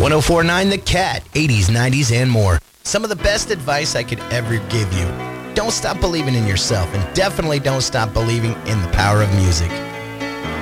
1049 The Cat, 80s, 90s, and more. Some of the best advice I could ever give you. Don't stop believing in yourself, and definitely don't stop believing in the power of music.